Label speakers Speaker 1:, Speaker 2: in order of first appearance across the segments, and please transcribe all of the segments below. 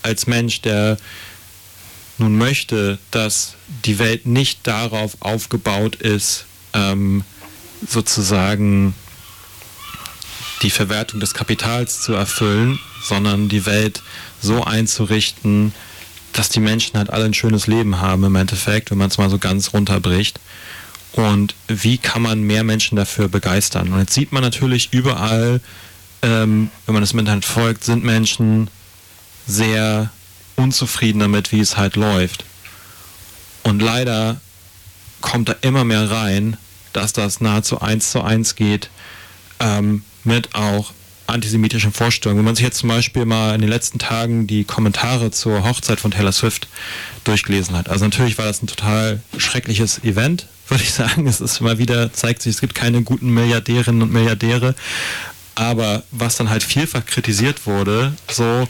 Speaker 1: als Mensch, der nun möchte, dass die Welt nicht darauf aufgebaut ist, sozusagen die Verwertung des Kapitals zu erfüllen, sondern die Welt so einzurichten, dass die Menschen halt alle ein schönes Leben haben im Endeffekt, wenn man es mal so ganz runterbricht. Und wie kann man mehr Menschen dafür begeistern? Und jetzt sieht man natürlich überall, wenn man das im Internet folgt, sind Menschen sehr unzufrieden damit, wie es halt läuft. Und leider kommt da immer mehr rein, dass das nahezu 1:1 geht, mit auch antisemitischen Vorstellungen. Wenn man sich jetzt zum Beispiel mal in den letzten Tagen die Kommentare zur Hochzeit von Taylor Swift durchgelesen hat. Also natürlich war das ein total schreckliches Event, würde ich sagen. Es ist immer wieder, zeigt sich, es gibt keine guten Milliardärinnen und Milliardäre. Aber was dann halt vielfach kritisiert wurde, so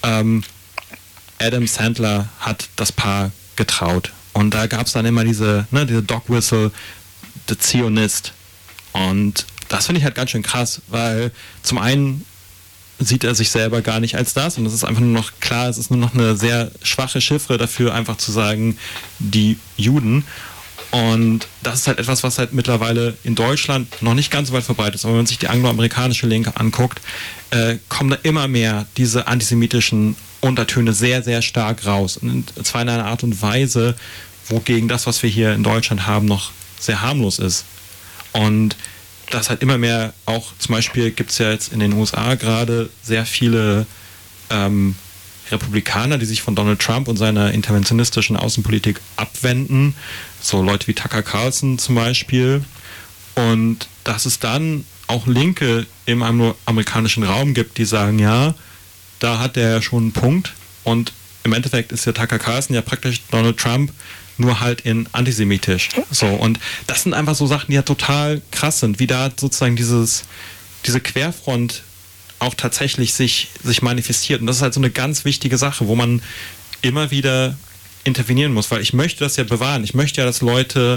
Speaker 1: Adam Sandler hat das Paar getraut. Und da gab es dann immer diese Dog Whistle, The Zionist. Und das finde ich halt ganz schön krass, weil zum einen sieht er sich selber gar nicht als das und es ist einfach nur noch klar, es ist nur noch eine sehr schwache Chiffre dafür, einfach zu sagen, die Juden. Und das ist halt etwas, was halt mittlerweile in Deutschland noch nicht ganz so weit verbreitet ist. Aber wenn man sich die angloamerikanische Linke anguckt, kommen da immer mehr diese antisemitischen Untertöne sehr, sehr stark raus. Und zwar in einer Art und Weise, wogegen das, was wir hier in Deutschland haben, noch sehr harmlos ist. Und das halt immer mehr, auch zum Beispiel gibt es ja jetzt in den USA gerade sehr viele Republikaner, die sich von Donald Trump und seiner interventionistischen Außenpolitik abwenden, so Leute wie Tucker Carlson zum Beispiel. Und dass es dann auch Linke im amerikanischen Raum gibt, die sagen, ja, da hat der schon einen Punkt. Und im Endeffekt ist ja Tucker Carlson ja praktisch Donald Trump, nur halt in antisemitisch. So, und das sind einfach so Sachen, die ja total krass sind, wie da sozusagen diese Querfront auch tatsächlich sich manifestiert. Und das ist halt so eine ganz wichtige Sache, wo man immer wieder intervenieren muss, weil ich möchte das ja bewahren. Ich möchte ja, dass Leute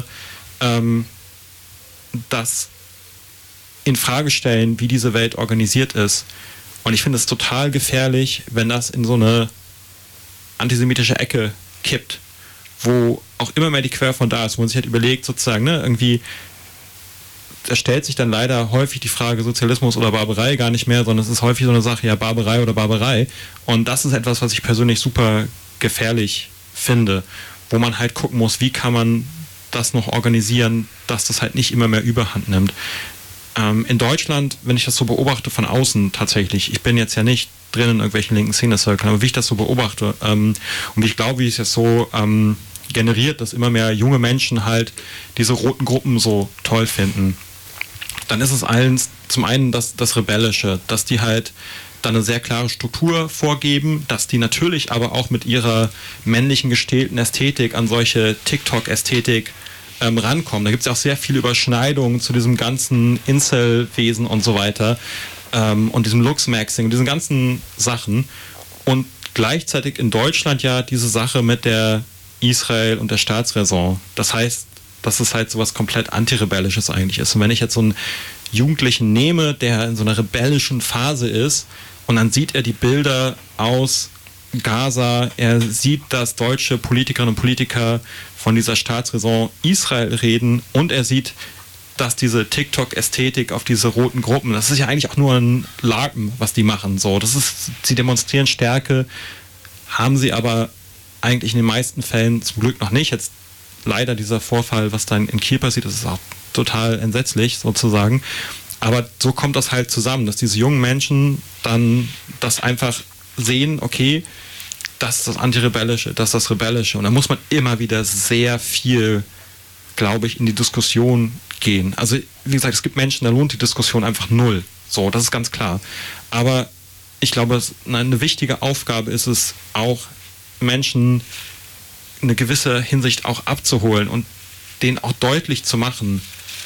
Speaker 1: das in Frage stellen, wie diese Welt organisiert ist. Und ich finde es total gefährlich, wenn das in so eine antisemitische Ecke kippt, wo auch immer mehr die Querfront da ist, wo man sich halt überlegt, sozusagen, irgendwie, da stellt sich dann leider häufig die Frage Sozialismus oder Barbarei gar nicht mehr, sondern es ist häufig so eine Sache, ja, Barbarei oder Barbarei. Und das ist etwas, was ich persönlich super gefährlich finde, wo man halt gucken muss, wie kann man das noch organisieren, dass das halt nicht immer mehr Überhand nimmt. In Deutschland, wenn ich das so beobachte von außen tatsächlich, ich bin jetzt ja nicht drin in irgendwelchen linken Szene-Circles, aber wie ich das so beobachte und wie ich glaube, wie es jetzt so generiert, dass immer mehr junge Menschen halt diese roten Gruppen so toll finden, dann ist es zum einen das Rebellische, dass die halt dann eine sehr klare Struktur vorgeben, dass die natürlich aber auch mit ihrer männlichen gestählten Ästhetik an solche TikTok-Ästhetik rankommen. Da gibt es ja auch sehr viele Überschneidungen zu diesem ganzen Incel-Wesen und so weiter und diesem Looks-Maxing und diesen ganzen Sachen. Und gleichzeitig in Deutschland ja diese Sache mit der Israel und der Staatsräson. Das heißt, dass es halt sowas komplett Antirebellisches eigentlich ist. Und wenn ich jetzt so einen Jugendlichen nehme, der in so einer rebellischen Phase ist und dann sieht er die Bilder aus Gaza, er sieht, dass deutsche Politikerinnen und Politiker von dieser Staatsräson Israel reden und er sieht, dass diese TikTok-Ästhetik auf diese roten Gruppen, das ist ja eigentlich auch nur ein Larpen, was die machen. So, sie demonstrieren Stärke, haben sie aber eigentlich in den meisten Fällen zum Glück noch nicht. Jetzt leider dieser Vorfall, was dann in Kiel passiert, das ist auch total entsetzlich sozusagen. Aber so kommt das halt zusammen, dass diese jungen Menschen dann das einfach sehen, okay, das ist das Antirebellische, das ist das Rebellische. Und da muss man immer wieder sehr viel, glaube ich, in die Diskussion gehen. Also, wie gesagt, es gibt Menschen, da lohnt die Diskussion einfach null. So, das ist ganz klar. Aber ich glaube, eine wichtige Aufgabe ist es auch, Menschen in eine gewisse Hinsicht auch abzuholen und denen auch deutlich zu machen,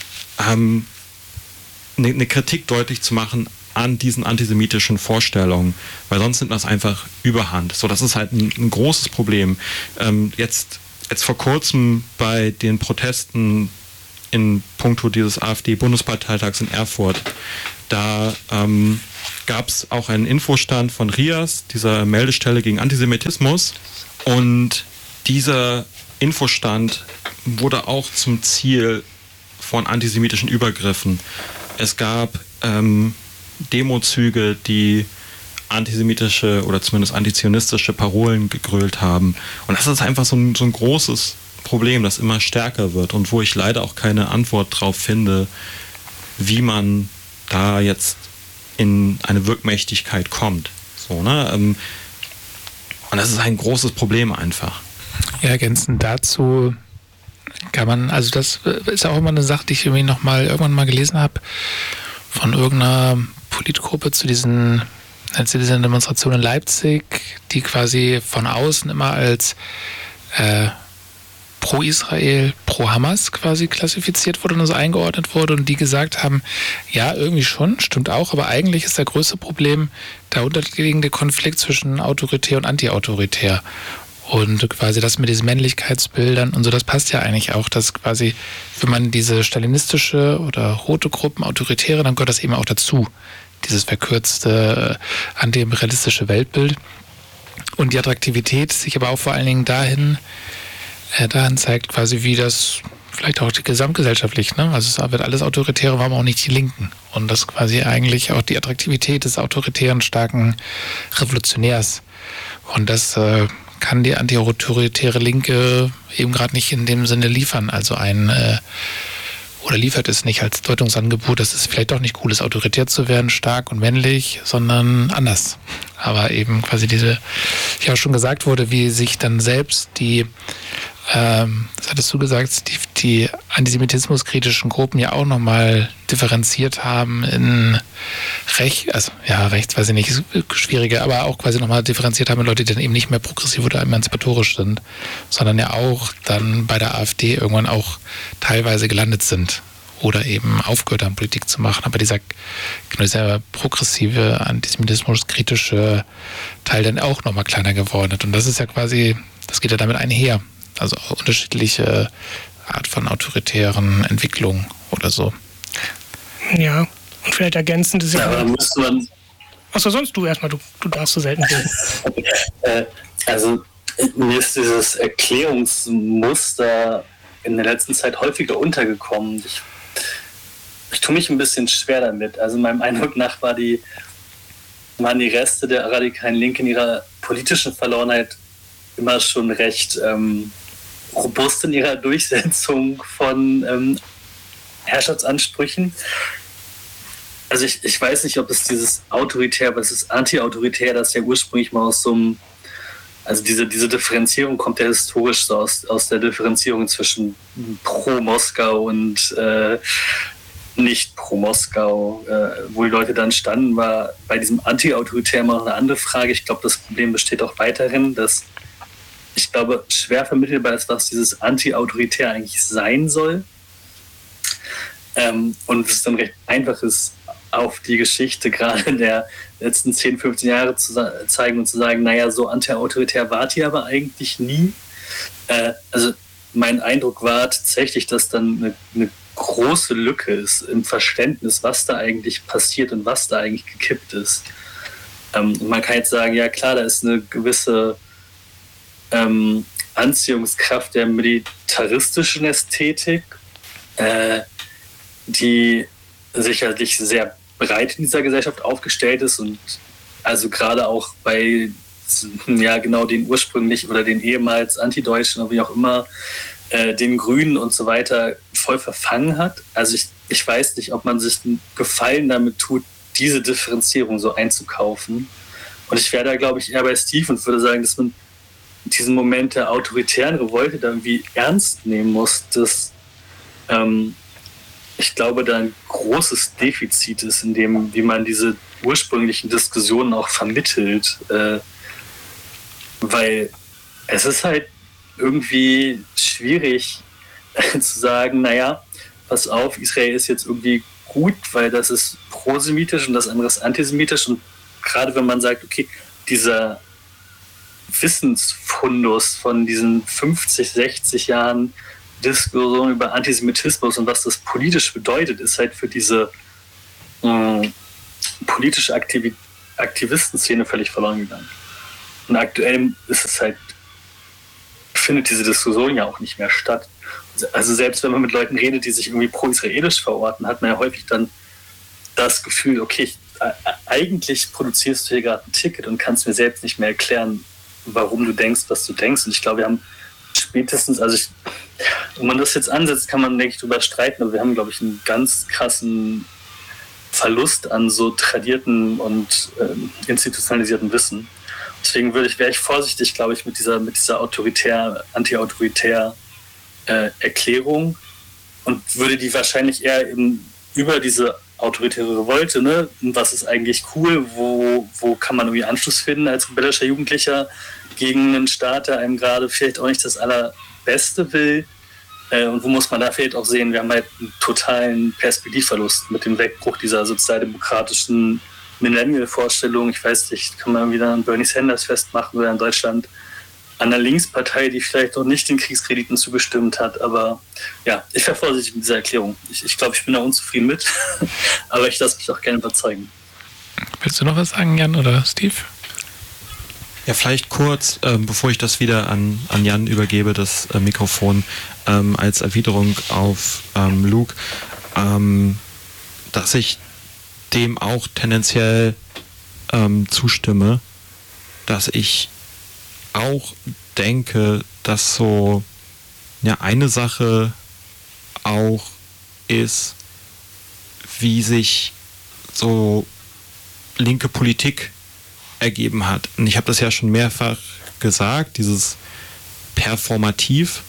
Speaker 1: eine Kritik deutlich zu machen an diesen antisemitischen Vorstellungen, weil sonst nimmt das einfach überhand. So, das ist halt ein großes Problem. Jetzt vor kurzem bei den Protesten in puncto dieses AfD-Bundesparteitags in Erfurt, da gab es auch einen Infostand von RIAS, dieser Meldestelle gegen Antisemitismus. Und dieser Infostand wurde auch zum Ziel von antisemitischen Übergriffen. Es gab Demozüge, die antisemitische oder zumindest antizionistische Parolen gegrölt haben. Und das ist einfach so ein großes Problem, das immer stärker wird und wo ich leider auch keine Antwort drauf finde, wie man da jetzt in eine Wirkmächtigkeit kommt. So, ne? Und das ist ein großes Problem einfach.
Speaker 2: Ja, ergänzend dazu kann man, also das ist auch immer eine Sache, die ich irgendwie irgendwann mal gelesen habe, von irgendeiner Politgruppe zu diesen Demonstrationen in Leipzig, die quasi von außen immer als pro-Israel, pro-Hamas quasi klassifiziert wurde und so eingeordnet wurde und die gesagt haben, ja, irgendwie schon, stimmt auch, aber eigentlich ist der größte Problem der unterliegende Konflikt zwischen autoritär und antiautoritär. Und quasi das mit diesen Männlichkeitsbildern und so, das passt ja eigentlich auch, dass quasi, wenn man diese stalinistische oder rote Gruppen, autoritäre, dann gehört das eben auch dazu, dieses verkürzte antiimperialistische Weltbild. Und die Attraktivität sich aber auch vor allen Dingen dahin zeigt quasi, wie das vielleicht auch gesamtgesellschaftlich, ne? Also es wird alles Autoritäre, warum auch nicht die Linken? Und das quasi eigentlich auch die Attraktivität des autoritären, starken Revolutionärs. Und das kann die antiautoritäre Linke eben gerade nicht in dem Sinne liefern. Also oder liefert es nicht als Deutungsangebot, dass es vielleicht doch nicht cool ist, autoritär zu werden, stark und männlich, sondern anders. Aber eben quasi ja auch schon gesagt wurde, wie sich dann selbst das hattest du gesagt, die antisemitismuskritischen Gruppen ja auch nochmal differenziert haben in rechts, weiß ich nicht, ist schwieriger, aber auch quasi nochmal differenziert haben in Leute, die dann eben nicht mehr progressiv oder emanzipatorisch sind, sondern ja auch dann bei der AfD irgendwann auch teilweise gelandet sind oder eben aufgehört haben, Politik zu machen. Aber dieser progressive, antisemitismuskritische Teil dann auch nochmal kleiner geworden ist. Und das ist ja quasi, das geht ja damit einher. Also unterschiedliche Art von autoritären Entwicklungen oder so.
Speaker 3: Ja, und vielleicht ergänzend ist ja.
Speaker 4: Aber müsste man.
Speaker 3: Achso, sonst du erstmal, du darfst so selten reden.
Speaker 4: Also, mir ist dieses Erklärungsmuster in der letzten Zeit häufiger untergekommen. Ich tue mich ein bisschen schwer damit. Also, meinem Eindruck nach waren die Reste der radikalen Linken in ihrer politischen Verlorenheit immer schon recht robust in ihrer Durchsetzung von Herrschaftsansprüchen. Also ich weiß nicht, ob es dieses autoritär, was ist anti-autoritär, das ja ursprünglich mal aus so einem, also diese Differenzierung kommt ja historisch so aus der Differenzierung zwischen pro-Moskau und nicht pro-Moskau, wo die Leute dann standen, war bei diesem anti-autoritär immer noch eine andere Frage. Ich glaube, das Problem besteht auch weiterhin, dass ich glaube, schwer vermittelbar ist, was dieses Anti-Autoritär eigentlich sein soll. Und es dann recht einfach ist, auf die Geschichte gerade der letzten 10, 15 Jahre zu zeigen und zu sagen, naja, so anti-autoritär wart ihr aber eigentlich nie. Also mein Eindruck war tatsächlich, dass dann eine große Lücke ist im Verständnis, was da eigentlich passiert und was da eigentlich gekippt ist. Man kann jetzt sagen, ja klar, da ist eine gewisse Anziehungskraft der militaristischen Ästhetik, die sicherlich sehr breit in dieser Gesellschaft aufgestellt ist und also gerade auch bei genau den ursprünglich oder den ehemals Antideutschen oder wie auch immer, den Grünen und so weiter voll verfangen hat. Also ich weiß nicht, ob man sich einen Gefallen damit tut, diese Differenzierung so einzukaufen. Und ich wäre da, glaube ich, eher bei Steve und würde sagen, dass man diesen Moment der autoritären Revolte da irgendwie ernst nehmen muss, dass ich glaube, da ein großes Defizit ist in dem, wie man diese ursprünglichen Diskussionen auch vermittelt. Weil es ist halt irgendwie schwierig zu sagen, naja, pass auf, Israel ist jetzt irgendwie gut, weil das ist prosemitisch und das andere ist antisemitisch. Und gerade wenn man sagt, okay, dieser Wissensfundus von diesen 50, 60 Jahren Diskussion über Antisemitismus und was das politisch bedeutet, ist halt für diese politische Aktivistenszene völlig verloren gegangen. Und aktuell ist es halt, findet diese Diskussion ja auch nicht mehr statt. Also selbst wenn man mit Leuten redet, die sich irgendwie pro-israelisch verorten, hat man ja häufig dann das Gefühl, okay, eigentlich produzierst du hier gerade ein Ticket und kannst mir selbst nicht mehr erklären, warum du denkst, was du denkst. Und ich glaube, wir haben spätestens, wenn man das jetzt ansetzt, kann man, denke ich, drüber streiten, aber wir haben, glaube ich, einen ganz krassen Verlust an so tradierten und institutionalisierten Wissen. Deswegen wäre ich vorsichtig, glaube ich, mit dieser anti-autoritär Erklärung und würde die wahrscheinlich eher über diese autoritäre Revolte, ne? Was ist eigentlich cool, wo kann man irgendwie Anschluss finden als rebellischer Jugendlicher gegen einen Staat, der einem gerade vielleicht auch nicht das Allerbeste will, und wo muss man da vielleicht auch sehen, wir haben halt einen totalen Perspektivverlust mit dem Wegbruch dieser sozialdemokratischen Millennial-Vorstellung. Ich weiß nicht, kann man wieder an Bernie Sanders festmachen oder in Deutschland an der Linkspartei, die vielleicht noch nicht den Kriegskrediten zugestimmt hat. Aber ja, ich wäre vorsichtig mit dieser Erklärung. Ich glaube, ich bin da unzufrieden mit, aber ich lasse mich auch gerne überzeugen.
Speaker 2: Willst du noch was sagen, Jan oder Steve?
Speaker 1: Ja, vielleicht kurz, bevor ich das wieder an Jan übergebe, das Mikrofon, als Erwiderung auf Luke, dass ich dem auch tendenziell zustimme, dass ich auch denke, dass so eine Sache auch ist, wie sich so linke Politik ergeben hat. Und ich habe das ja schon mehrfach gesagt, dieses Performativ.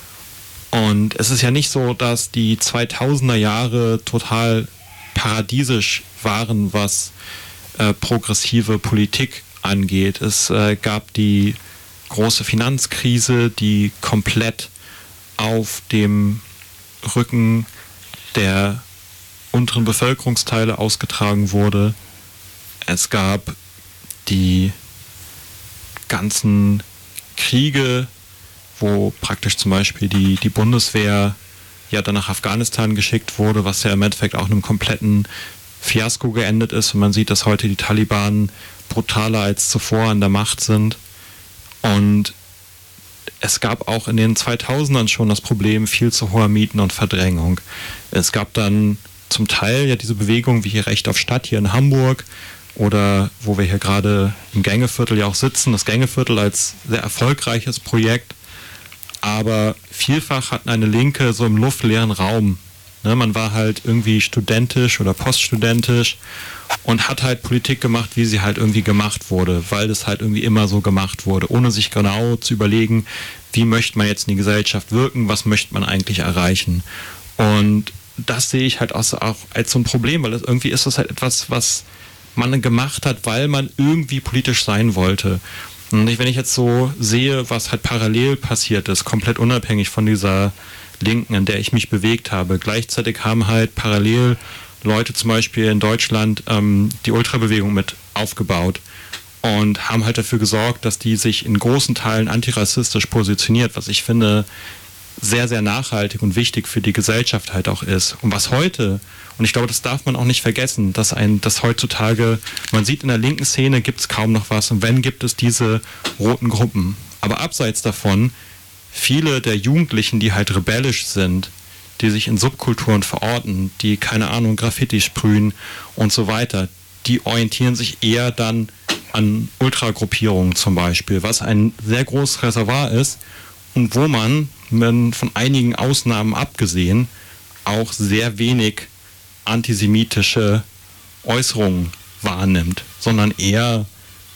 Speaker 1: Und es ist ja nicht so, dass die 2000er Jahre total paradiesisch waren, was progressive Politik angeht. Es gab die große Finanzkrise, die komplett auf dem Rücken der unteren Bevölkerungsteile ausgetragen wurde. Es gab die ganzen Kriege, wo praktisch zum Beispiel die Bundeswehr ja dann nach Afghanistan geschickt wurde, was ja im Endeffekt auch einem kompletten Fiasko geendet ist. Und man sieht, dass heute die Taliban brutaler als zuvor an der Macht sind. Und es gab auch in den 2000ern schon das Problem viel zu hoher Mieten und Verdrängung. Es gab dann zum Teil ja diese Bewegung wie hier Recht auf Stadt hier in Hamburg oder wo wir hier gerade im Gängeviertel ja auch sitzen, das Gängeviertel als sehr erfolgreiches Projekt. Aber vielfach hatten eine Linke so im luftleeren Raum. Ne, man war halt irgendwie studentisch oder poststudentisch und hat halt Politik gemacht, wie sie halt irgendwie gemacht wurde, weil das halt irgendwie immer so gemacht wurde, ohne sich genau zu überlegen, wie möchte man jetzt in die Gesellschaft wirken, was möchte man eigentlich erreichen. Und das sehe ich halt auch als so ein Problem, weil das irgendwie ist das halt etwas, was man gemacht hat, weil man irgendwie politisch sein wollte. Und wenn ich jetzt so sehe, was halt parallel passiert ist, komplett unabhängig von dieser Linken, in der ich mich bewegt habe. Gleichzeitig haben halt parallel Leute zum Beispiel in Deutschland die Ultrabewegung mit aufgebaut und haben halt dafür gesorgt, dass die sich in großen Teilen antirassistisch positioniert, was ich finde sehr, sehr nachhaltig und wichtig für die Gesellschaft halt auch ist. Und was heute, und ich glaube, das darf man auch nicht vergessen, dass heutzutage, man sieht in der linken Szene gibt es kaum noch was und wenn, gibt es diese roten Gruppen. Aber abseits davon, viele der Jugendlichen, die halt rebellisch sind, die sich in Subkulturen verorten, die, keine Ahnung, Graffiti sprühen und so weiter, die orientieren sich eher dann an Ultragruppierungen zum Beispiel, was ein sehr großes Reservoir ist und wo man, von einigen Ausnahmen abgesehen, auch sehr wenig antisemitische Äußerungen wahrnimmt, sondern eher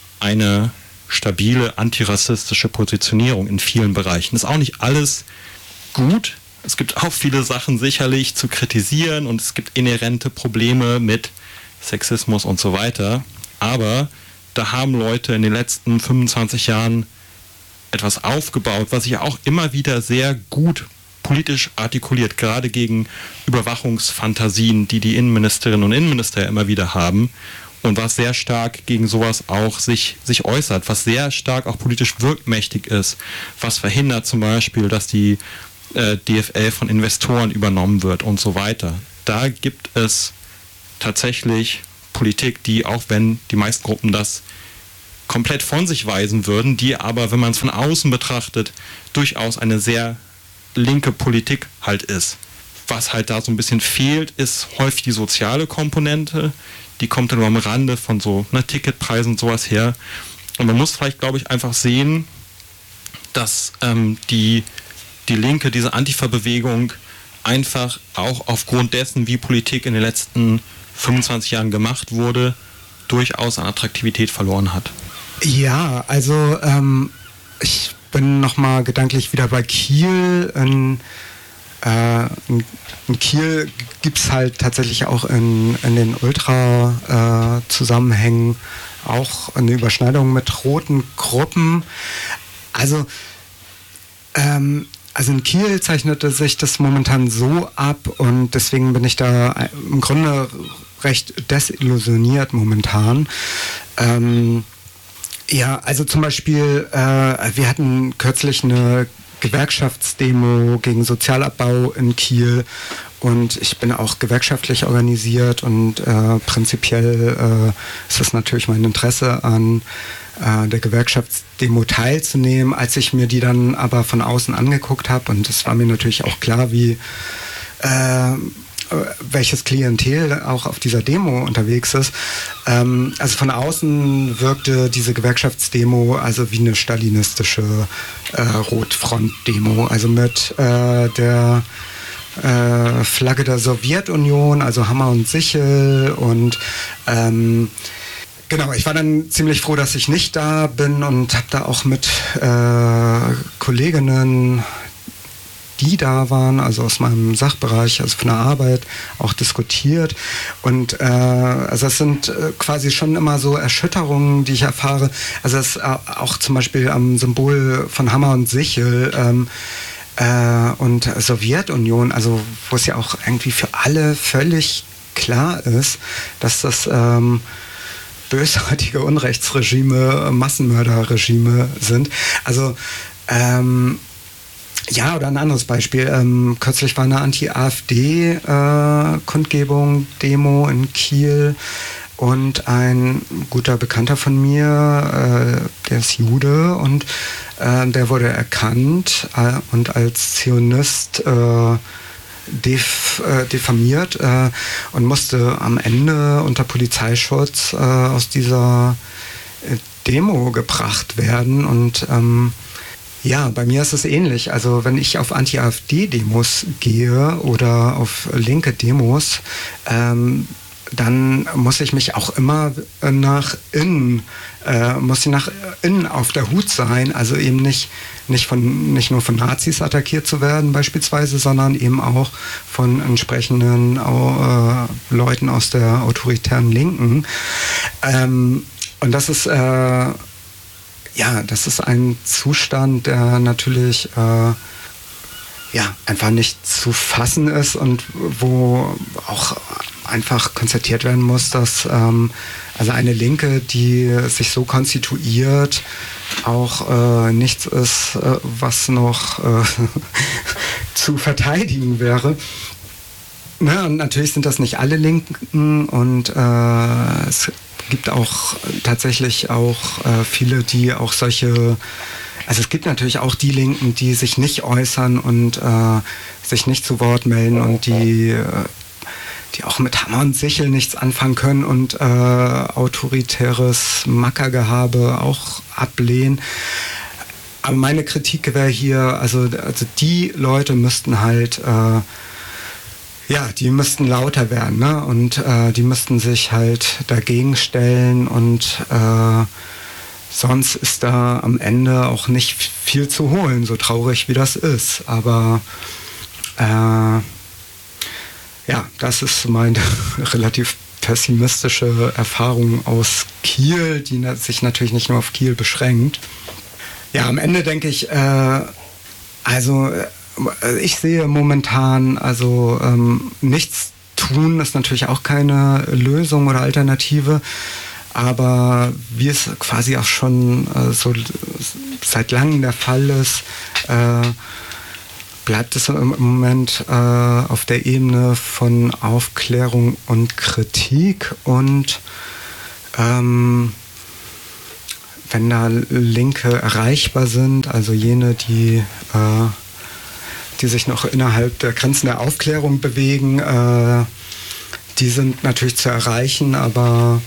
Speaker 1: eine stabile antirassistische Positionierung in vielen Bereichen. Ist auch nicht alles gut. Es gibt auch viele Sachen sicherlich zu kritisieren und es gibt inhärente Probleme mit Sexismus und so weiter. Aber da haben Leute in den letzten 25 Jahren etwas aufgebaut, was sich auch immer wieder sehr gut politisch artikuliert, gerade gegen Überwachungsfantasien, die Innenministerinnen und Innenminister immer wieder haben. Und was sehr stark gegen sowas auch sich äußert, was sehr stark auch politisch wirkmächtig ist, was verhindert zum Beispiel, dass die DFL von Investoren übernommen wird und so weiter. Da gibt es tatsächlich Politik, die, auch wenn die meisten Gruppen das komplett von sich weisen würden, die aber, wenn man es von außen betrachtet, durchaus eine sehr linke Politik halt ist. Was halt da so ein bisschen fehlt, ist häufig die soziale Komponente. Die kommt dann nur am Rande von so Ticketpreisen und sowas her. Und man muss vielleicht, glaube ich, einfach sehen, dass die Linke, diese Antifa-Bewegung einfach auch aufgrund dessen, wie Politik in den letzten 25 Jahren gemacht wurde, durchaus an Attraktivität verloren hat.
Speaker 5: Ja, also ich bin nochmal gedanklich wieder bei Kiel. In Kiel gibt es halt tatsächlich auch in den Ultra-Zusammenhängen auch eine Überschneidung mit roten Gruppen. Also in Kiel zeichnete sich das momentan so ab und deswegen bin ich da im Grunde recht desillusioniert momentan. Ja, also zum Beispiel, wir hatten kürzlich eine Gewerkschaftsdemo gegen Sozialabbau in Kiel und ich bin auch gewerkschaftlich organisiert und prinzipiell ist es natürlich mein Interesse, an der Gewerkschaftsdemo teilzunehmen. Als ich mir die dann aber von außen angeguckt habe, und es war mir natürlich auch klar, wie welches Klientel auch auf dieser Demo unterwegs ist. Also von außen wirkte diese Gewerkschaftsdemo also wie eine stalinistische Rotfront-Demo, also mit der Flagge der Sowjetunion, also Hammer und Sichel und genau, ich war dann ziemlich froh, dass ich nicht da bin und habe da auch mit Kolleginnen, die da waren, also aus meinem Sachbereich, also von der Arbeit, auch diskutiert. Und also es sind quasi schon immer so Erschütterungen, die ich erfahre. Also es auch zum Beispiel am Symbol von Hammer und Sichel und Sowjetunion, also wo es ja auch irgendwie für alle völlig klar ist, dass das bösartige Unrechtsregime, Massenmörderregime sind. Also ja, oder ein anderes Beispiel. Kürzlich war eine Anti-AfD-Kundgebung, Demo in Kiel und ein guter Bekannter von mir, der ist Jude und der wurde erkannt und als Zionist diffamiert und musste am Ende unter Polizeischutz aus dieser Demo gebracht werden und ja, bei mir ist es ähnlich. Also wenn ich auf Anti-AfD-Demos gehe oder auf linke Demos, dann muss ich mich auch immer nach innen auf der Hut sein. Also eben nicht nur von Nazis attackiert zu werden beispielsweise, sondern eben auch von entsprechenden Leuten aus der autoritären Linken. Und das ist das ist ein Zustand, der natürlich einfach nicht zu fassen ist und wo auch einfach konstatiert werden muss, dass also eine Linke, die sich so konstituiert, auch nichts ist, was noch zu verteidigen wäre. Ne, und natürlich sind das nicht alle Linken und es gibt auch tatsächlich auch viele, die auch solche, also es gibt natürlich auch die Linken, die sich nicht äußern und sich nicht zu Wort melden und die auch mit Hammer und Sichel nichts anfangen können und autoritäres Mackergehabe auch ablehnen. Aber meine Kritik wäre hier, also die Leute müssten halt die müssten lauter werden, ne? Und die müssten sich halt dagegen stellen und sonst ist da am Ende auch nicht viel zu holen, so traurig wie das ist. Aber das ist meine relativ pessimistische Erfahrung aus Kiel, die sich natürlich nicht nur auf Kiel beschränkt. Ja, am Ende denke ich, ich sehe momentan, nichts tun ist natürlich auch keine Lösung oder Alternative, aber wie es quasi auch schon so seit langem der Fall ist, bleibt es im Moment auf der Ebene von Aufklärung und Kritik und wenn da Linke erreichbar sind, also jene, die sich noch innerhalb der Grenzen der Aufklärung bewegen, die sind natürlich zu erreichen, aber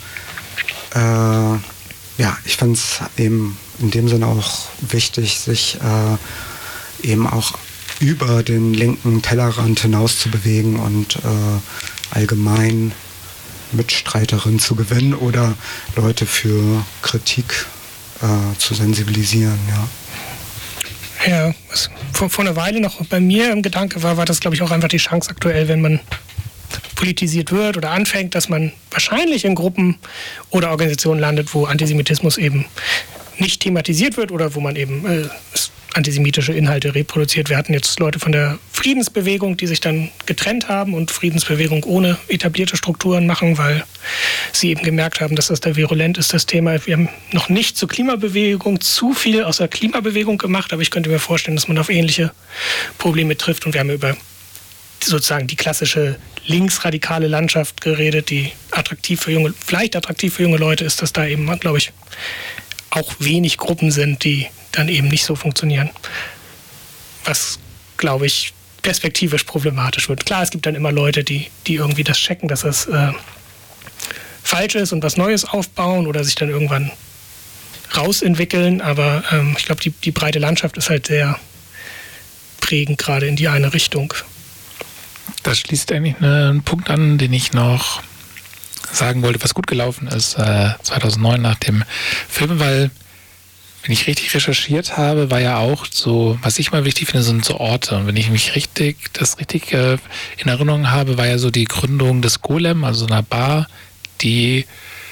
Speaker 5: ich finde es eben in dem Sinne auch wichtig, sich eben auch über den linken Tellerrand hinaus zu bewegen und allgemein Mitstreiterinnen zu gewinnen oder Leute für Kritik zu sensibilisieren, ja.
Speaker 3: Ja, was vor einer Weile noch bei mir im Gedanke war das, glaube ich, auch einfach die Chance aktuell, wenn man politisiert wird oder anfängt, dass man wahrscheinlich in Gruppen oder Organisationen landet, wo Antisemitismus eben nicht thematisiert wird oder wo man eben antisemitische Inhalte reproduziert. Wir hatten jetzt Leute von der Friedensbewegung, die sich dann getrennt haben und Friedensbewegung ohne etablierte Strukturen machen, weil sie eben gemerkt haben, dass das da virulent ist, das Thema. Wir haben noch nicht zur Klimabewegung zu viel aus der Klimabewegung gemacht, aber ich könnte mir vorstellen, dass man auf ähnliche Probleme trifft. Und wir haben über sozusagen die klassische linksradikale Landschaft geredet, die vielleicht attraktiv für junge Leute ist, dass da eben, glaube ich, auch wenig Gruppen sind, die dann eben nicht so funktionieren. Was, glaube ich, perspektivisch problematisch wird. Klar, es gibt dann immer Leute, die irgendwie das checken, dass das falsch ist und was Neues aufbauen oder sich dann irgendwann rausentwickeln, aber ich glaube, die breite Landschaft ist halt sehr prägend, gerade in die eine Richtung.
Speaker 2: Das schließt eigentlich einen Punkt an, den ich noch sagen wollte, was gut gelaufen ist 2009 nach dem Film, weil, wenn ich richtig recherchiert habe, war ja auch so, was ich mal wichtig finde, sind so Orte. Und wenn ich mich richtig in Erinnerung habe, war ja so die Gründung des Golem, also einer Bar, die,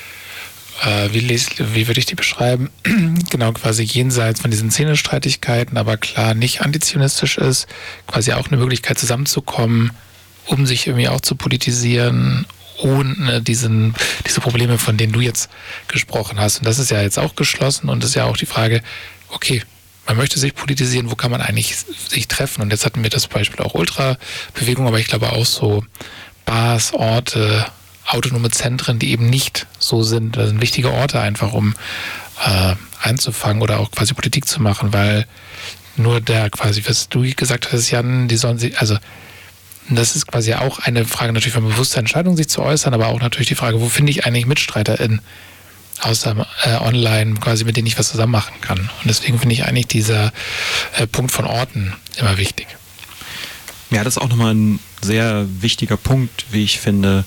Speaker 2: wie würde ich die beschreiben? Genau, quasi jenseits von diesen Szenestreitigkeiten, aber klar nicht antizionistisch ist, quasi auch eine Möglichkeit zusammenzukommen, um sich irgendwie auch zu politisieren, ohne diese Probleme, von denen du jetzt gesprochen hast. Und das ist ja jetzt auch geschlossen und ist ja auch die Frage, okay, man möchte sich politisieren, wo kann man eigentlich sich treffen? Und jetzt hatten wir das Beispiel auch Ultrabewegung, aber ich glaube auch so Bars, Orte, autonome Zentren, die eben nicht so sind. Das sind wichtige Orte einfach, um einzufangen oder auch quasi Politik zu machen, weil nur quasi, was du gesagt hast, Jan, die sollen sich, also das ist quasi auch eine Frage natürlich von bewusster Entscheidung, sich zu äußern, aber auch natürlich die Frage, wo finde ich eigentlich MitstreiterInnen außer online, quasi mit denen ich was zusammen machen kann. Und deswegen finde ich eigentlich dieser Punkt von Orten immer wichtig.
Speaker 1: Ja, das ist auch nochmal ein sehr wichtiger Punkt, wie ich finde.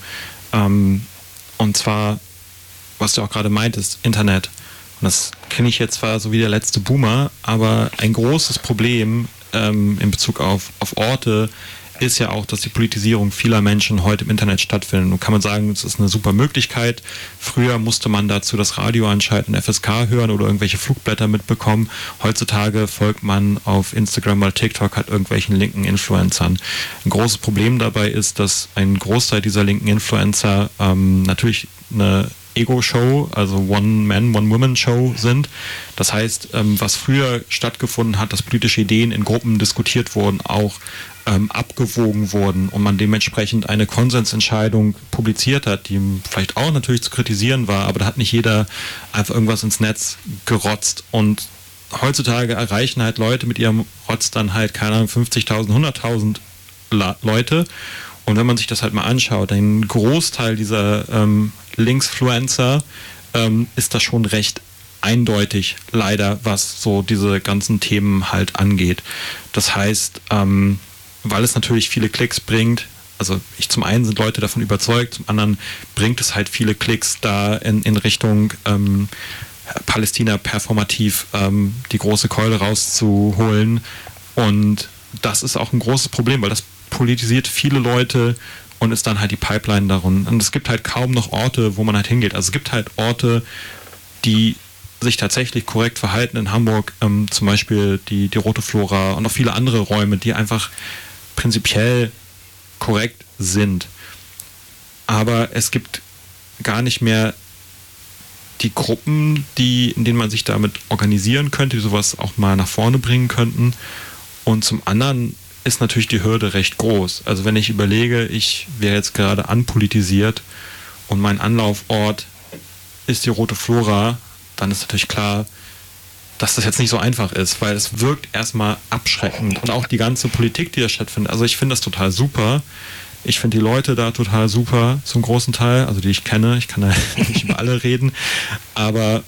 Speaker 1: Und zwar, was du auch gerade meintest, Internet. Und das kenne ich jetzt zwar so wie der letzte Boomer, aber ein großes Problem in Bezug auf Orte ist ja auch, dass die Politisierung vieler Menschen heute im Internet stattfindet. Nun kann man sagen, es ist eine super Möglichkeit. Früher musste man dazu das Radio anschalten, FSK hören oder irgendwelche Flugblätter mitbekommen. Heutzutage folgt man auf Instagram oder TikTok halt irgendwelchen linken Influencern. Ein großes Problem dabei ist, dass ein Großteil dieser linken Influencer natürlich eine Ego-Show, also One-Man, One-Woman-Show sind. Das heißt, was früher stattgefunden hat, dass politische Ideen in Gruppen diskutiert wurden, auch abgewogen wurden und man dementsprechend eine Konsensentscheidung publiziert hat, die vielleicht auch natürlich zu kritisieren war, aber da hat nicht jeder einfach irgendwas ins Netz gerotzt. Und heutzutage erreichen halt Leute mit ihrem Rotz dann halt, keine Ahnung, 50.000, 100.000 Leute. Und wenn man sich das halt mal anschaut, ein Großteil dieser Linksfluencer ist das schon recht eindeutig, leider, was so diese ganzen Themen halt angeht. Das heißt, weil es natürlich viele Klicks bringt, also zum einen sind Leute davon überzeugt, zum anderen bringt es halt viele Klicks da in Richtung Palästina performativ die große Keule rauszuholen. Und das ist auch ein großes Problem, weil das politisiert viele Leute und ist dann halt die Pipeline darum. Und es gibt halt kaum noch Orte, wo man halt hingeht. Also es gibt halt Orte, die sich tatsächlich korrekt verhalten. In Hamburg zum Beispiel die Rote Flora und auch viele andere Räume, die einfach prinzipiell korrekt sind. Aber es gibt gar nicht mehr die Gruppen, in denen man sich damit organisieren könnte, die sowas auch mal nach vorne bringen könnten. Und zum anderen ist natürlich die Hürde recht groß. Also wenn ich überlege, ich wäre jetzt gerade anpolitisiert und mein Anlaufort ist die Rote Flora, dann ist natürlich klar, dass das jetzt nicht so einfach ist, weil es wirkt erstmal abschreckend. Und auch die ganze Politik, die da stattfindet. Also ich finde das total super. Ich finde die Leute da total super, zum großen Teil, also die ich kenne. Ich kann da nicht über alle reden. Aber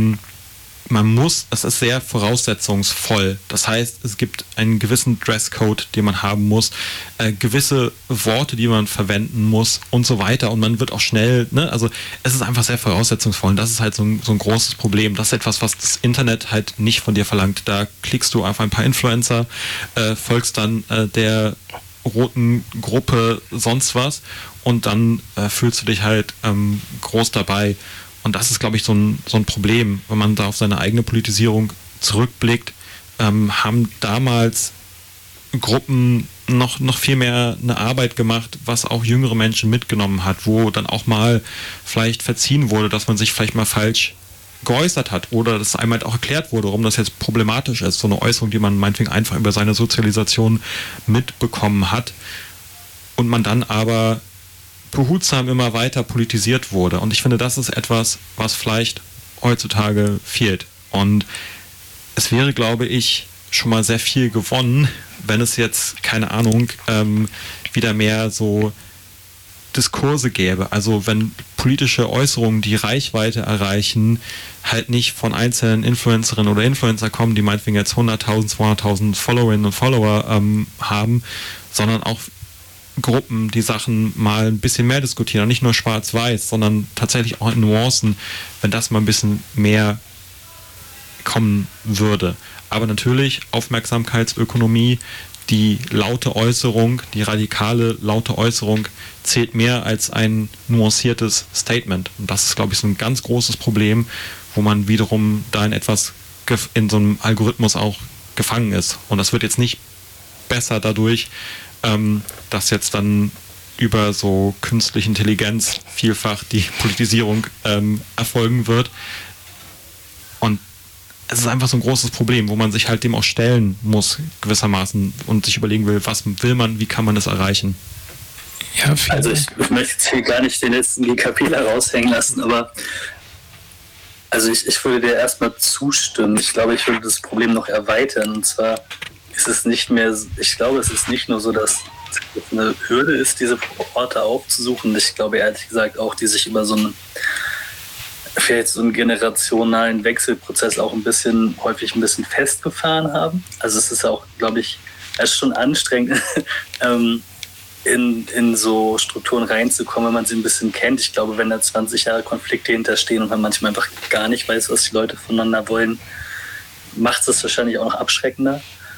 Speaker 1: es ist sehr voraussetzungsvoll. Das heißt, es gibt einen gewissen Dresscode, den man haben muss, gewisse Worte, die man verwenden muss und so weiter. Und man wird auch schnell, ne? Also es ist einfach sehr voraussetzungsvoll. Und das ist halt so ein großes Problem. Das ist etwas, was das Internet halt nicht von dir verlangt. Da klickst du auf ein paar Influencer, folgst dann der roten Gruppe sonst was und dann fühlst du dich halt groß dabei. Und das ist, glaube ich, so ein Problem, wenn man da auf seine eigene Politisierung zurückblickt, haben damals Gruppen noch viel mehr eine Arbeit gemacht, was auch jüngere Menschen mitgenommen hat, wo dann auch mal vielleicht verziehen wurde, dass man sich vielleicht mal falsch geäußert hat oder dass einem halt auch erklärt wurde, warum das jetzt problematisch ist, so eine Äußerung, die man meinetwegen einfach über seine Sozialisation mitbekommen hat und man dann aber behutsam immer weiter politisiert wurde. Und ich finde, das ist etwas, was vielleicht heutzutage fehlt. Und es wäre, glaube ich, schon mal sehr viel gewonnen, wenn es jetzt, keine Ahnung, wieder mehr so Diskurse gäbe. Also wenn politische Äußerungen, die Reichweite erreichen, halt nicht von einzelnen Influencerinnen oder Influencer kommen, die meinetwegen jetzt 100.000, 200.000 Followerinnen und Follower haben, sondern auch Gruppen, die Sachen mal ein bisschen mehr diskutieren, und nicht nur schwarz-weiß, sondern tatsächlich auch in Nuancen, wenn das mal ein bisschen mehr kommen würde. Aber natürlich Aufmerksamkeitsökonomie, die laute Äußerung, die radikale laute Äußerung zählt mehr als ein nuanciertes Statement. Und das ist, glaube ich, so ein ganz großes Problem, wo man wiederum da in so einem Algorithmus auch gefangen ist. Und das wird jetzt nicht besser dadurch, dass jetzt dann über so künstliche Intelligenz vielfach die Politisierung erfolgen wird. Und es ist einfach so ein großes Problem, wo man sich halt dem auch stellen muss, gewissermaßen, und sich überlegen will, was will man, wie kann man das erreichen.
Speaker 4: Ja, also ich möchte jetzt hier gar nicht den letzten GKPler raushängen lassen, aber also ich würde dir erstmal zustimmen. Ich glaube, ich würde das Problem noch erweitern. Und zwar ist es nicht mehr, ich glaube, es ist nicht nur so, dass es eine Hürde ist, diese Orte aufzusuchen. Ich glaube ehrlich gesagt auch, die sich über so einen generationalen Wechselprozess auch häufig ein bisschen festgefahren haben. Also es ist auch, glaube ich, erst schon anstrengend, in so Strukturen reinzukommen, wenn man sie ein bisschen kennt. Ich glaube, wenn da 20 Jahre Konflikte hinterstehen und man manchmal einfach gar nicht weiß, was die Leute voneinander wollen, macht es wahrscheinlich auch noch abschreckender.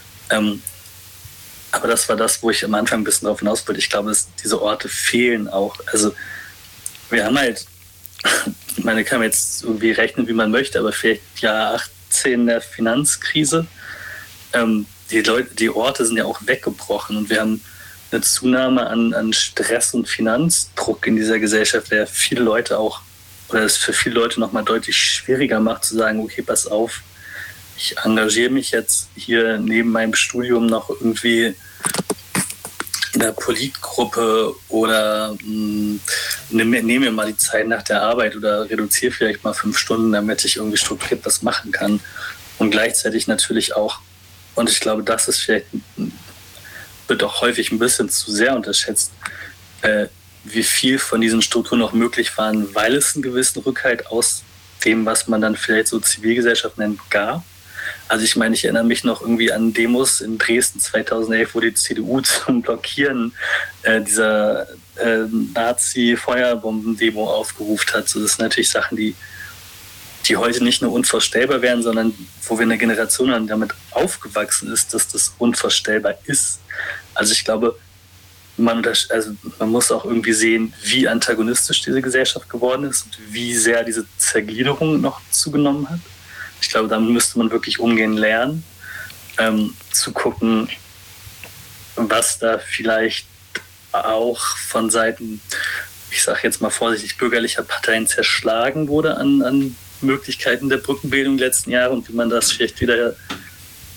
Speaker 4: Aber das war das, wo ich am Anfang ein bisschen drauf hinaus wollte. Ich glaube, diese Orte fehlen auch. Also wir haben halt, ich meine, kann man jetzt irgendwie rechnen, wie man möchte, aber vielleicht Jahr 18 der Finanzkrise, die Orte sind ja auch weggebrochen und wir haben eine Zunahme an Stress und Finanzdruck in dieser Gesellschaft, der viele Leute auch, oder es für viele Leute nochmal deutlich schwieriger macht, zu sagen, okay, pass auf, ich engagiere mich jetzt hier neben meinem Studium noch irgendwie in einer Politgruppe oder nehme mir mal die Zeit nach der Arbeit oder reduziere vielleicht mal 5 Stunden, damit ich irgendwie strukturiert was machen kann. Und gleichzeitig natürlich auch, und ich glaube, das ist vielleicht, wird auch häufig ein bisschen zu sehr unterschätzt, wie viel von diesen Strukturen noch möglich waren, weil es einen gewissen Rückhalt aus dem, was man dann vielleicht so Zivilgesellschaft nennt, gab. Also ich meine, ich erinnere mich noch irgendwie an Demos in Dresden 2011, wo die CDU zum Blockieren dieser Nazi-Feuerbomben-Demo aufgerufen hat. So, das sind natürlich Sachen, die heute nicht nur unvorstellbar wären, sondern wo wir eine Generation haben, die damit aufgewachsen ist, dass das unvorstellbar ist. Also ich glaube, man muss auch irgendwie sehen, wie antagonistisch diese Gesellschaft geworden ist und wie sehr diese Zergliederung noch zugenommen hat. Ich glaube, damit müsste man wirklich umgehen lernen, zu gucken, was da vielleicht auch von Seiten, ich sage jetzt mal vorsichtig, bürgerlicher Parteien zerschlagen wurde an Möglichkeiten der Brückenbildung in den letzten Jahren und wie man das vielleicht wieder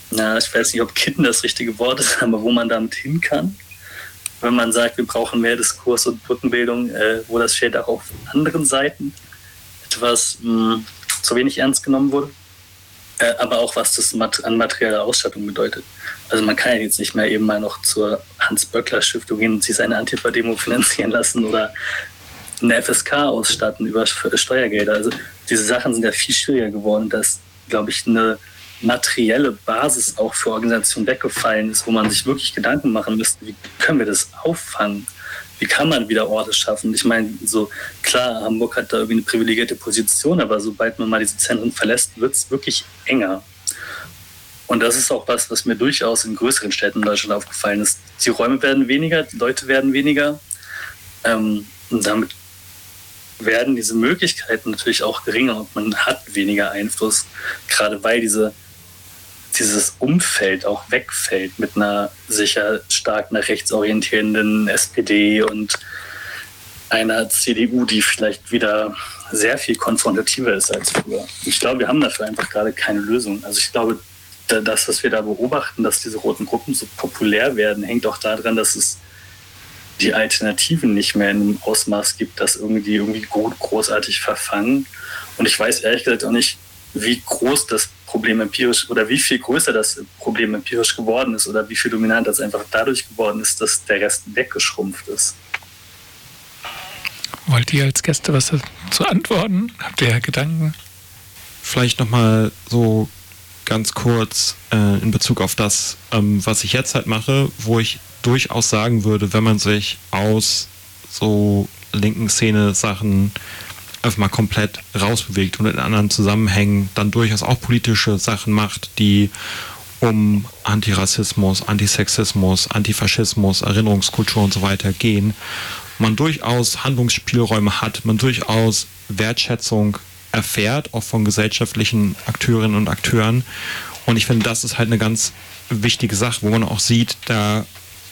Speaker 4: ich weiß nicht, ob Kitten das richtige Wort ist, aber wo man damit hin kann. Wenn man sagt, wir brauchen mehr Diskurs und Brückenbildung, wo das Feld auch auf anderen Seiten etwas zu wenig ernst genommen wurde. Aber auch, was das an materieller Ausstattung bedeutet. Also man kann ja jetzt nicht mehr eben mal noch zur Hans-Böckler-Stiftung gehen und sich seine Antifa-Demo finanzieren lassen oder eine FSK ausstatten über Steuergelder. Also diese Sachen sind ja viel schwieriger geworden, dass, glaube ich, eine materielle Basis auch für Organisationen weggefallen ist, wo man sich wirklich Gedanken machen müsste, wie können wir das auffangen? Wie kann man wieder Orte schaffen? Ich meine, so klar, Hamburg hat da irgendwie eine privilegierte Position, aber sobald man mal diese Zentren verlässt, wird es wirklich enger. Und das ist auch was mir durchaus in größeren Städten in Deutschland aufgefallen ist. Die Räume werden weniger, die Leute werden weniger. Und damit werden diese Möglichkeiten natürlich auch geringer und man hat weniger Einfluss, gerade weil dieses Umfeld auch wegfällt mit einer sicher stark nach rechts orientierenden SPD und einer CDU, die vielleicht wieder sehr viel konfrontativer ist als früher. Ich glaube, wir haben dafür einfach gerade keine Lösung. Also ich glaube, das, was wir da beobachten, dass diese roten Gruppen so populär werden, hängt auch daran, dass es die Alternativen nicht mehr in einem Ausmaß gibt, dass irgendwie großartig verfangen. Und ich weiß ehrlich gesagt auch nicht, wie groß das Problem empirisch oder wie viel größer das Problem empirisch geworden ist oder wie viel dominanter das einfach dadurch geworden ist, dass der Rest weggeschrumpft ist.
Speaker 2: Wollt ihr als Gäste was dazu antworten? Habt ihr Gedanken?
Speaker 1: Vielleicht nochmal so ganz kurz in Bezug auf das, was ich jetzt halt mache, wo ich durchaus sagen würde, wenn man sich aus so linken Szene-Sachen einfach mal komplett rausbewegt und in anderen Zusammenhängen dann durchaus auch politische Sachen macht, die um Antirassismus, Antisexismus, Antifaschismus, Erinnerungskultur und so weiter gehen, man durchaus Handlungsspielräume hat, man durchaus Wertschätzung erfährt, auch von gesellschaftlichen Akteurinnen und Akteuren. Und ich finde, das ist halt eine ganz wichtige Sache, wo man auch sieht, da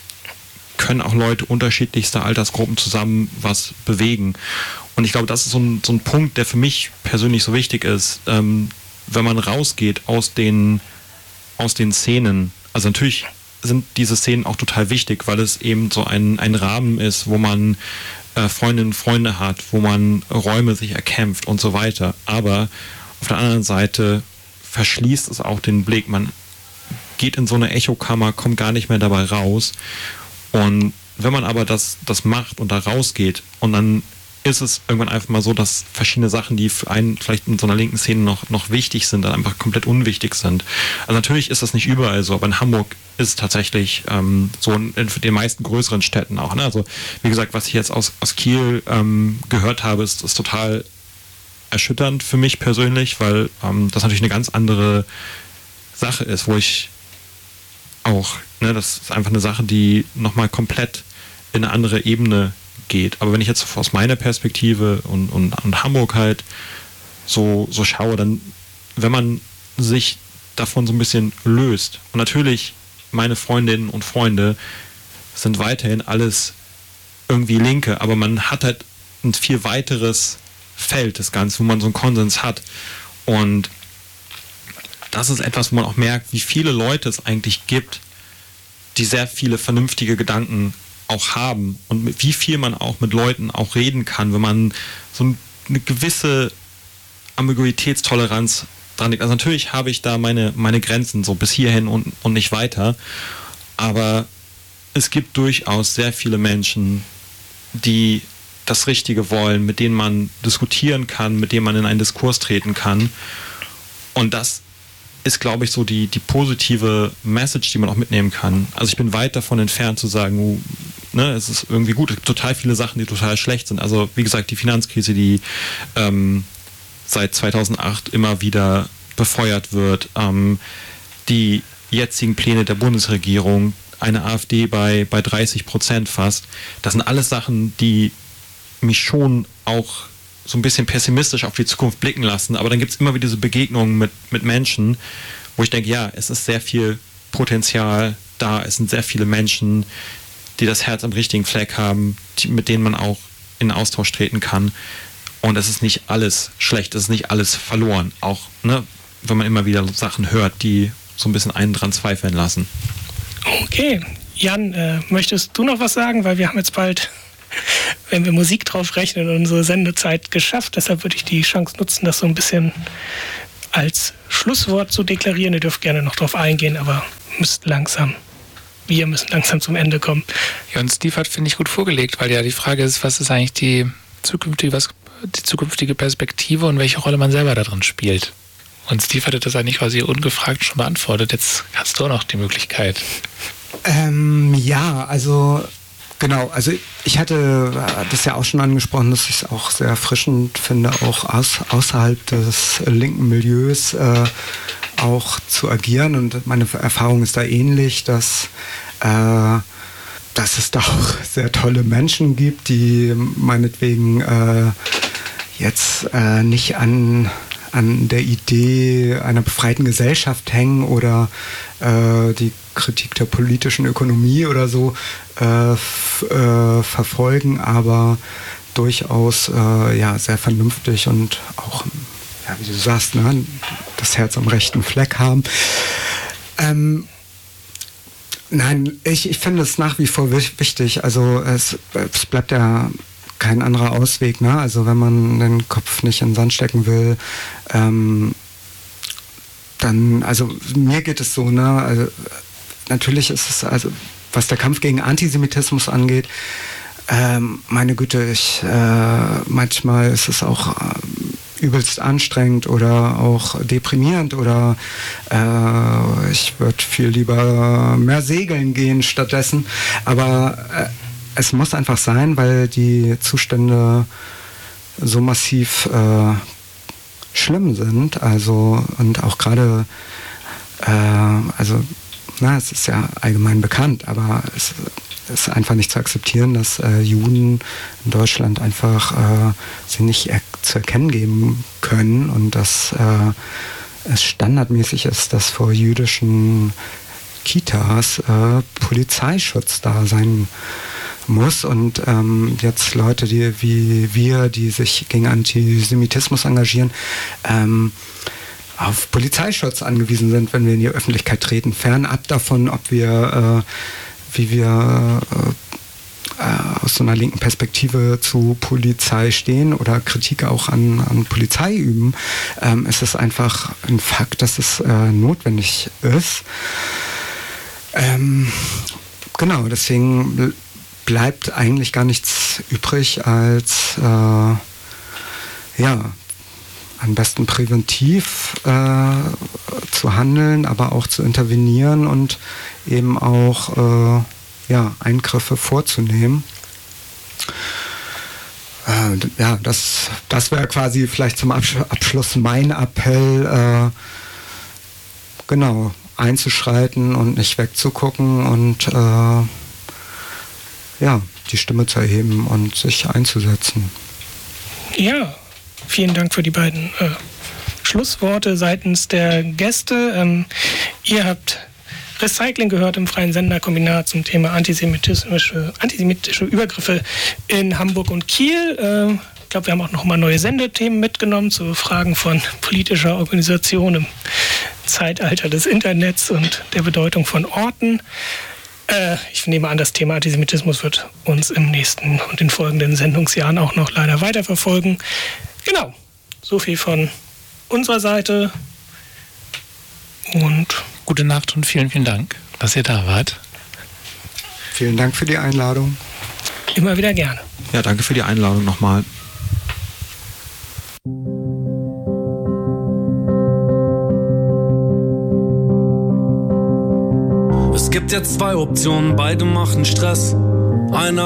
Speaker 1: können auch Leute unterschiedlichster Altersgruppen zusammen was bewegen. Und ich glaube, das ist so ein Punkt, der für mich persönlich so wichtig ist, wenn man rausgeht aus den Szenen. Also natürlich sind diese Szenen auch total wichtig, weil es eben so ein Rahmen ist, wo man Freundinnen und Freunde hat, wo man Räume sich erkämpft und so weiter. Aber auf der anderen Seite verschließt es auch den Blick. Man geht in so eine Echokammer, kommt gar nicht mehr dabei raus. Und wenn man aber das macht und da rausgeht und dann ist es irgendwann einfach mal so, dass verschiedene Sachen, die für einen vielleicht in so einer linken Szene noch wichtig sind, dann einfach komplett unwichtig sind. Also natürlich ist das nicht überall so, aber in Hamburg ist es tatsächlich so in den meisten größeren Städten auch. Ne? Also wie gesagt, was ich jetzt aus Kiel gehört habe, ist total erschütternd für mich persönlich, weil das natürlich eine ganz andere Sache ist, wo ich auch, ne, das ist einfach eine Sache, die nochmal komplett in eine andere Ebene geht. Aber wenn ich jetzt aus meiner Perspektive und Hamburg halt so schaue, dann, wenn man sich davon so ein bisschen löst, und natürlich meine Freundinnen und Freunde sind weiterhin alles irgendwie Linke, aber man hat halt ein viel weiteres Feld des Ganzen, wo man so einen Konsens hat. Und das ist etwas, wo man auch merkt, wie viele Leute es eigentlich gibt, die sehr viele vernünftige Gedanken auch haben und mit wie viel man auch mit Leuten auch reden kann, wenn man so eine gewisse Ambiguitätstoleranz dran liegt. Also natürlich habe ich da meine Grenzen, so bis hierhin und nicht weiter, aber es gibt durchaus sehr viele Menschen, die das Richtige wollen, mit denen man diskutieren kann, mit denen man in einen Diskurs treten kann, und das ist, glaube ich, so die positive Message, die man auch mitnehmen kann. Also ich bin weit davon entfernt zu sagen, ne, es ist irgendwie gut. Es gibt total viele Sachen, die total schlecht sind. Also wie gesagt, die Finanzkrise, die seit 2008 immer wieder befeuert wird, die jetzigen Pläne der Bundesregierung, eine AfD bei 30% fast, das sind alles Sachen, die mich schon auch so ein bisschen pessimistisch auf die Zukunft blicken lassen, aber dann gibt es immer wieder diese Begegnungen mit Menschen, wo ich denke, ja, es ist sehr viel Potenzial da, es sind sehr viele Menschen, die das Herz am richtigen Fleck haben, mit denen man auch in Austausch treten kann, und es ist nicht alles schlecht, es ist nicht alles verloren, auch, ne, wenn man immer wieder Sachen hört, die so ein bisschen einen dran zweifeln lassen.
Speaker 3: Okay. Jan, möchtest du noch was sagen? Weil wir haben jetzt bald, wenn wir Musik drauf rechnen, unsere Sendezeit geschafft. Deshalb würde ich die Chance nutzen, das so ein bisschen als Schlusswort zu deklarieren. Ihr dürft gerne noch drauf eingehen, aber wir müssen langsam zum Ende kommen.
Speaker 2: Ja, und Steve hat, finde ich, gut vorgelegt, weil ja die Frage ist, was ist eigentlich die zukünftige Perspektive und welche Rolle man selber da drin spielt. Und Steve hatte das eigentlich quasi ungefragt schon beantwortet. Jetzt hast du auch noch die Möglichkeit.
Speaker 5: Ja, also genau, also ich hatte das ja auch schon angesprochen, dass ich es auch sehr erfrischend finde, auch außerhalb des linken Milieus auch zu agieren, und meine Erfahrung ist da ähnlich, dass es da auch sehr tolle Menschen gibt, die meinetwegen jetzt nicht an der Idee einer befreiten Gesellschaft hängen oder die Kritik der politischen Ökonomie oder so verfolgen, aber durchaus sehr vernünftig und auch, wie du sagst, ne, das Herz am rechten Fleck haben. Nein, ich finde es nach wie vor wichtig. Also es bleibt ja kein anderer Ausweg, ne? Also wenn man den Kopf nicht in den Sand stecken will, dann, also mir geht es so, ne? Also natürlich ist es, also was der Kampf gegen Antisemitismus angeht, meine Güte, manchmal ist es auch übelst anstrengend oder auch deprimierend oder ich würde viel lieber mehr segeln gehen stattdessen. Aber es muss einfach sein, weil die Zustände so massiv schlimm sind. Also und auch gerade, es ist ja allgemein bekannt, aber es ist einfach nicht zu akzeptieren, dass Juden in Deutschland einfach sie nicht zu erkennen geben können und dass es standardmäßig ist, dass vor jüdischen Kitas Polizeischutz da sein muss, und jetzt Leute, die sich gegen Antisemitismus engagieren, auf Polizeischutz angewiesen sind, wenn wir in die Öffentlichkeit treten, fernab davon, ob wir wie wir aus so einer linken Perspektive zu Polizei stehen oder Kritik auch an Polizei üben. Es ist einfach ein Fakt, dass es notwendig ist. Genau, deswegen bleibt eigentlich gar nichts übrig, als am besten präventiv zu handeln, aber auch zu intervenieren und eben auch Eingriffe vorzunehmen. Das wäre quasi vielleicht zum Abschluss mein Appell, einzuschreiten und nicht wegzugucken und die Stimme zu erheben und sich einzusetzen.
Speaker 3: Ja, vielen Dank für die beiden Schlussworte seitens der Gäste. Ihr habt Recycling gehört im Freien Senderkombinat zum Thema antisemitische Übergriffe in Hamburg und Kiel. Ich glaube, wir haben auch noch mal neue Sendethemen mitgenommen zu Fragen von politischer Organisation im Zeitalter des Internets und der Bedeutung von Orten. Ich nehme an, das Thema Antisemitismus wird uns im nächsten und den folgenden Sendungsjahren auch noch leider weiterverfolgen. Genau, so viel von unserer Seite. Und
Speaker 2: gute Nacht und vielen, vielen Dank, dass ihr da wart.
Speaker 5: Vielen Dank für die Einladung.
Speaker 3: Immer wieder gerne.
Speaker 1: Ja, danke für die Einladung nochmal.
Speaker 6: Es gibt jetzt zwei Optionen, beide machen Stress. Einer